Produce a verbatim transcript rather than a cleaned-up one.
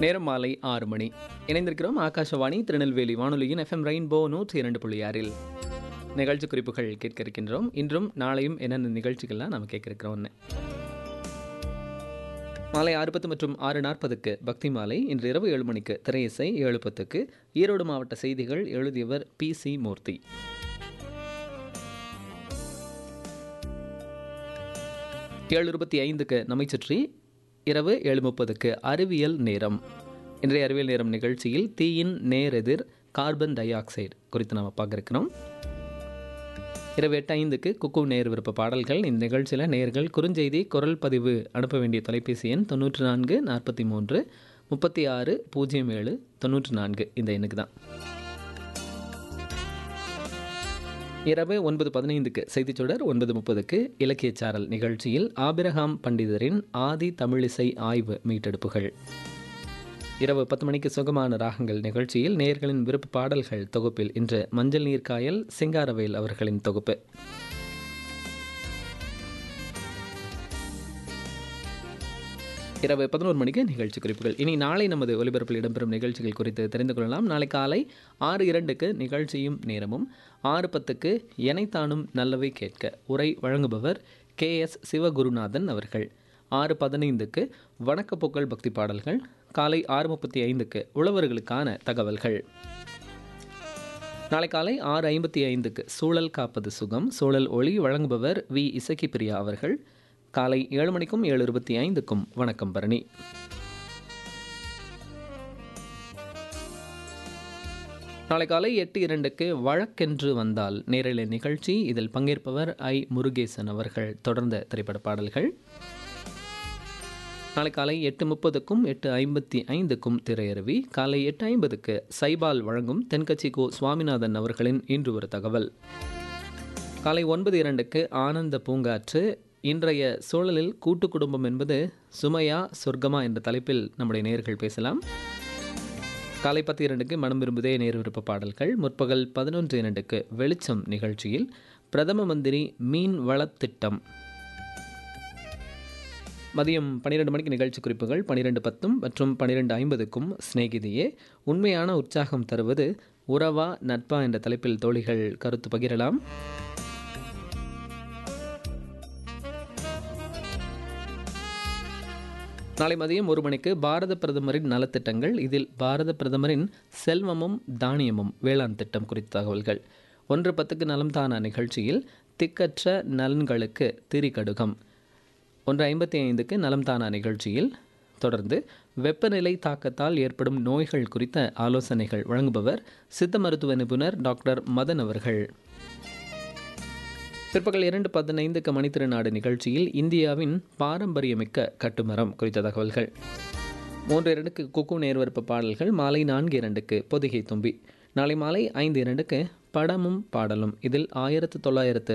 நேரம் மாலை ஆறு மணி. இணைந்திருக்கிறோம் ஆகாஷவாணி திருநெல்வேலி வானொலியின் எஃப்எம் ரெயின்போ நூற்றி இரண்டு புள்ளி ஆறில் நிகழ்ச்சி குறிப்புகள் கேட்க இருக்கின்றோம். இன்றும் நாளையும் என்னென்ன நிகழ்ச்சிகள்லாம் நம்ம கேட்க இருக்கிறோம்னு. மாலை ஆறு பத்து மற்றும் ஆறு நாற்பதுக்கு பக்தி மாலை. இன்று இரவு ஏழு மணிக்கு திரையிசை. ஏழு பத்துக்கு ஈரோடு மாவட்ட செய்திகள். எழுதியவர் பி சி மூர்த்தி. ஏழு இருபத்தி ஐந்துக்கு நம்மை சுற்றி. இரவு ஏழு முப்பதுக்கு அறிவியல் நேரம். இன்றைய அறிவியல் நேரம் நிகழ்ச்சியில் தீயின் நேரெதிர் கார்பன் டை ஆக்சைடு குறித்து நாம் பார்க்க இருக்கிறோம். இரவு எட்டு ஐந்துக்கு குக்கு நேர் விருப்ப பாடல்கள். இந்த நிகழ்ச்சியில் நேர்கள் குறுஞ்செய்தி குரல் பதிவு அனுப்ப வேண்டிய தொலைபேசி எண் தொண்ணூற்றி நான்கு நாற்பத்தி மூன்று முப்பத்தி ஆறு பூஜ்ஜியம் ஏழு தொண்ணூற்றி நான்கு இந்த எண்ணுக்கு தான். இரவு ஒன்பது பதினைந்துக்கு செய்திச்சுடர். ஒன்பது முப்பதுக்கு இலக்கிய சாரல் நிகழ்ச்சியில் ஆபிரகாம் பண்டிதரின் ஆதி தமிழிசை ஆய்வு மீட்டெடுப்புகள். இரவு பத்து மணிக்கு சுகமான ராகங்கள் நிகழ்ச்சியில் நேயர்களின் விருப்ப பாடல்கள் தொகுப்பில் இன்று மஞ்சள் நீர்க்காயல் சிங்காரவேல் அவர்களின் தொகுப்பு. இரவு பதினோரு மணிக்கு நிகழ்ச்சி குறிப்புகள். இனி நாளை நமது ஒலிபரப்பில் இடம்பெறும் நிகழ்ச்சிகள் குறித்து தெரிந்து கொள்ளலாம். நாளை காலை ஆறு இரண்டுக்கு நிகழ்ச்சியும் நேரமும். ஆறு பத்துக்கு எனைத்தானும் நல்லவை கேட்க உரை வழங்குபவர் கே எஸ் சிவகுருநாதன் அவர்கள். ஆறு பதினைந்துக்கு வணக்கப்போக்கள் பக்தி பாடல்கள். காலை ஆறு முப்பத்தி ஐந்துக்கு உழவர்களுக்கான தகவல்கள். நாளை காலை ஆறு ஐம்பத்தி ஐந்துக்கு சூழல் காப்பது சுகம் சூழல் ஒளி வழங்குபவர் வி இசக்கி பிரியா அவர்கள். காலை ஏழு மணிக்கும் ஏழு இருபத்தி ஐந்துக்கும் வணக்கம் பரணி. நாளை காலை எட்டு இரண்டுக்கு வழக்கென்று வந்தால் நேரலை நிகழ்ச்சி. இதில் பங்கேற்பவர் ஐ முருகேசன் அவர்கள். தொடர்ந்த திரைப்பட பாடல்கள். நாளை காலை எட்டு முப்பதுக்கும் எட்டு ஐம்பத்தி ஐந்துக்கும் திரையருவி. காலை எட்டு ஐம்பதுக்கு சைபால் வழங்கும் தென்கட்சி கோ சுவாமிநாதன் அவர்களின் இன்று ஒரு தகவல். காலை ஒன்பது இரண்டுக்கு ஆனந்த பூங்காற்று. இன்றைய சூழலில் கூட்டு குடும்பம் என்பது சுமையா சொர்க்கமா என்ற தலைப்பில் நம்முடைய நேயர்கள் பேசலாம். காலை பத்து இரண்டுக்கு மனம் விரும்புதே நேர் விருப்ப பாடல்கள். முற்பகல் பதினொன்று இரண்டுக்கு வெளிச்சம் நிகழ்ச்சியில் பிரதம மந்திரி மீன் வளத்திட்டம். மதியம் பன்னிரெண்டு மணிக்கு நிகழ்ச்சி குறிப்புகள். பன்னிரெண்டு பத்தும் மற்றும் பன்னிரெண்டு ஐம்பதுக்கும் சிநேகிதியே உண்மையான உற்சாகம் தருவது உறவா நட்பா என்ற தலைப்பில் தோழிகள் கருத்து பகிரலாம். நாளை மதியம் ஒரு மணிக்கு பாரத பிரதமரின் நலத்திட்டங்கள். இதில் பாரத பிரதமரின் செல்வமும் தானியமும் வேளாண் திட்டம் குறித்த தகவல்கள். ஒன்று பத்துக்கு நலம் தானா நிகழ்ச்சியில் திக்கற்ற நலன்களுக்கு திரிகடுகம். ஒன்று ஐம்பத்தி ஐந்துக்கு நலம் தானா நிகழ்ச்சியில் தொடர்ந்து வெப்பநிலை தாக்கத்தால் ஏற்படும் நோய்கள் குறித்த ஆலோசனைகள் வழங்குபவர் சித்த மருத்துவ நிபுணர் டாக்டர் மதன் அவர்கள். பிற்பகல் இரண்டு பதினைந்துக்கு மணித்திருநாடு நிகழ்ச்சியில் இந்தியாவின் பாரம்பரியமிக்க கட்டுமரம் குறித்த தகவல்கள். மூன்று இரண்டுக்கு குக்கு நேர்வரப்பு பாடல்கள். மாலை நான்கு இரண்டுக்கு பொதிகை தும்பி. நாளை மாலை ஐந்து இரண்டுக்கு படமும் பாடலும். இதில் ஆயிரத்து தொள்ளாயிரத்து